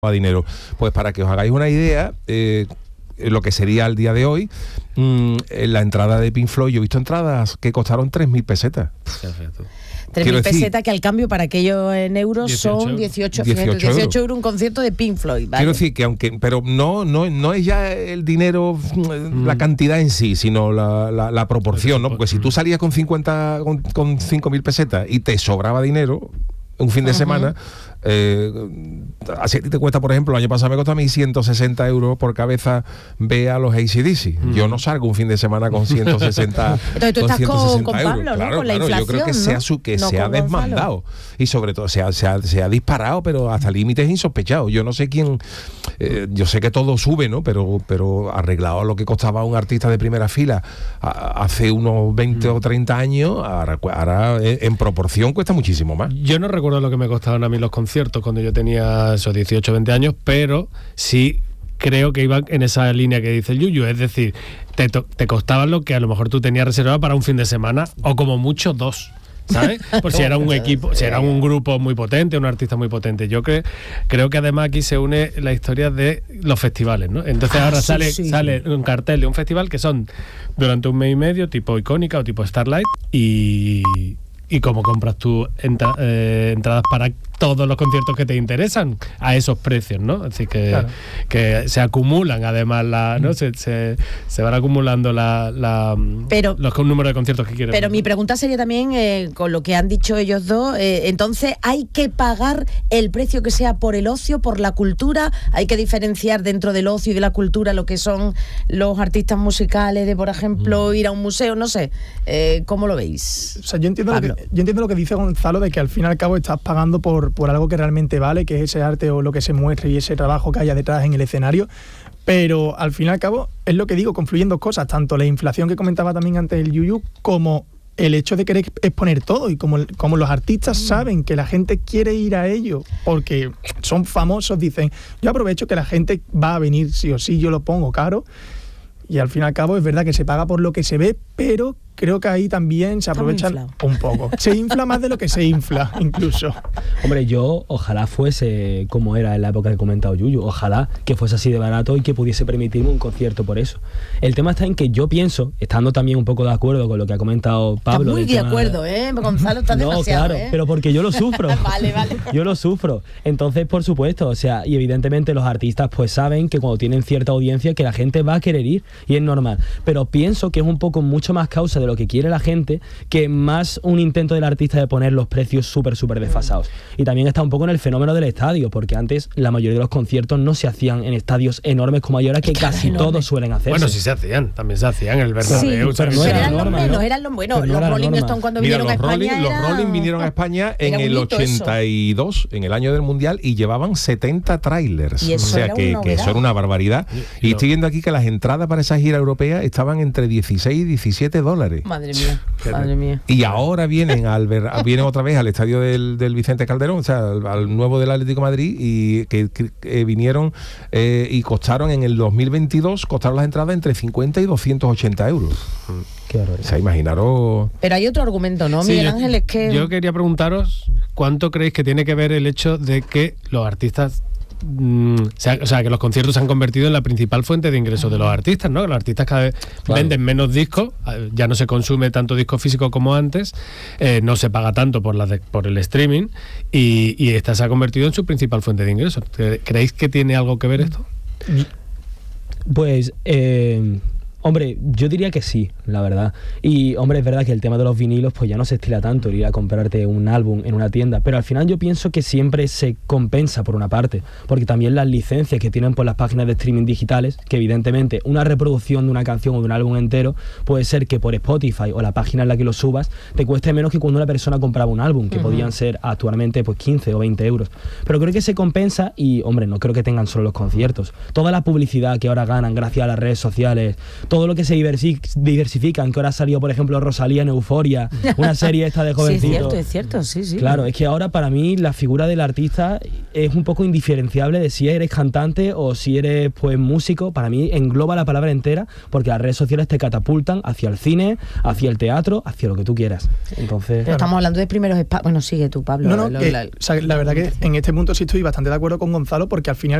dinero. Pues para que os hagáis una idea, lo que sería al día de hoy, la entrada de Pink Floyd, yo he visto entradas que costaron 3.000 pesetas. 3.000 pesetas, que al cambio para aquellos en euros 18, son 18 euros un concierto de Pink Floyd, ¿vale? Quiero decir que pero no es ya el dinero, la cantidad en sí, sino la proporción, ¿no? Porque si tú salías con 5.000 pesetas y te sobraba dinero un fin de semana, así te cuesta, por ejemplo, el año pasado me costó a mí 160 euros por cabeza ver a los AC/DC. Yo no salgo un fin de semana con 160. Entonces tú estás con Pablo, ¿no? Claro, con la inflación, yo creo que se ha desmandado y sobre todo se ha disparado, pero hasta límites insospechados. Yo no sé quién, yo sé que todo sube, ¿no? Pero arreglado lo que costaba un artista de primera fila hace unos 20 o 30 años, ahora en proporción cuesta muchísimo más. Yo no recuerdo lo que me costaban a mí los conciertos cuando yo tenía esos 18 o 20 años, pero sí creo que iban en esa línea que dice el Yuyu, es decir, te costaba lo que a lo mejor tú tenías reservado para un fin de semana o como mucho 2. ¿Sabes? Por si era un equipo, si era un grupo muy potente, un artista muy potente. Yo creo que además aquí se une la historia de los festivales, ¿no? Entonces ahora sale un cartel de un festival que son durante un mes y medio, tipo Icónica o tipo Starlight, y cómo compras tú entradas para todos los conciertos que te interesan a esos precios, ¿no? Así que, claro, que se acumulan además, ¿no? Se van acumulando los números de conciertos que quieren. Pero mi pregunta sería también, con lo que han dicho ellos dos, entonces hay que pagar el precio que sea por el ocio, por la cultura, hay que diferenciar dentro del ocio y de la cultura lo que son los artistas musicales, de por ejemplo ir a un museo, no sé, ¿cómo lo veis? O sea, yo entiendo lo que dice Gonzalo, de que al fin y al cabo estás pagando por algo que realmente vale, que es ese arte o lo que se muestre y ese trabajo que haya detrás en el escenario, pero al fin y al cabo es lo que digo, confluyen dos cosas, tanto la inflación que comentaba también antes el Yuyu, como el hecho de querer exponer todo, y como los artistas saben que la gente quiere ir a ello porque son famosos, dicen, yo aprovecho que la gente va a venir sí o sí, yo lo pongo caro, y al fin y al cabo es verdad que se paga por lo que se ve, pero creo que ahí también se aprovecha un poco. Se infla más de lo que se infla, incluso. Hombre, yo ojalá fuese como era en la época que he comentado Yuyu, ojalá que fuese así de barato y que pudiese permitirme un concierto por eso. El tema está en que yo pienso, estando también un poco de acuerdo con lo que ha comentado Pablo. Está muy de acuerdo, Gonzalo, está demasiado. No, claro, pero porque yo lo sufro. Vale. Yo lo sufro. Entonces, por supuesto, o sea, y evidentemente los artistas pues saben que cuando tienen cierta audiencia que la gente va a querer ir, y es normal. Pero pienso que es un poco mucho más causa de lo que quiere la gente, que más un intento del artista de poner los precios súper desfasados. Y también está un poco en el fenómeno del estadio, porque antes la mayoría de los conciertos no se hacían en estadios enormes como hay ahora, que casi todos suelen hacerse. Bueno, sí se hacían, también se hacían en el Bernabéu. Sí, pero no eran los menos, eran los buenos. Los Rolling Stones cuando vinieron a España. Los Rolling vinieron a España en el 82, en el año del Mundial, y llevaban 70 trailers. O sea que eso era una barbaridad. Y estoy viendo aquí que las entradas para esa gira europea estaban entre 16 y 17 dólares. Madre mía. Y ahora vienen otra vez al estadio del Vicente Calderón, o sea, al nuevo del Atlético de Madrid, y que vinieron y costaron en el 2022, costaron las entradas entre 50 y 280 euros. Qué barbaridad. O sea, imaginaros. Pero hay otro argumento, ¿no, sí, Miguel Ángel? Es que yo quería preguntaros cuánto creéis que tiene que ver el hecho de que los artistas, o sea, que los conciertos se han convertido en la principal fuente de ingresos de los artistas, ¿no? Los artistas cada vez venden menos discos, ya no se consume tanto disco físico como antes, no se paga tanto por el streaming, y esta se ha convertido en su principal fuente de ingresos. ¿Creéis que tiene algo que ver esto? Pues hombre, yo diría que sí, la verdad. Y, hombre, es verdad que el tema de los vinilos pues ya no se estila tanto, ir a comprarte un álbum en una tienda, pero al final yo pienso que siempre se compensa por una parte, porque también las licencias que tienen por las páginas de streaming digitales, que evidentemente una reproducción de una canción o de un álbum entero puede ser que por Spotify o la página en la que lo subas te cueste menos que cuando una persona compraba un álbum, que podían ser actualmente pues 15 o 20 euros. Pero creo que se compensa y, hombre, no creo que tengan solo los conciertos. Toda la publicidad que ahora ganan gracias a las redes sociales, todo lo que se diversifica identifican, que ahora ha salido, por ejemplo, Rosalía en Euforia, una serie esta de jovencito. Sí, es cierto, sí. Claro, es que ahora para mí la figura del artista es un poco indiferenciable de si eres cantante o si eres pues músico. Para mí engloba la palabra entera, porque las redes sociales te catapultan hacia el cine, hacia el teatro, hacia lo que tú quieras. Entonces, pero estamos hablando de primeros espacios. Bueno, sigue tú, Pablo. La verdad que en este punto sí estoy bastante de acuerdo con Gonzalo, porque al final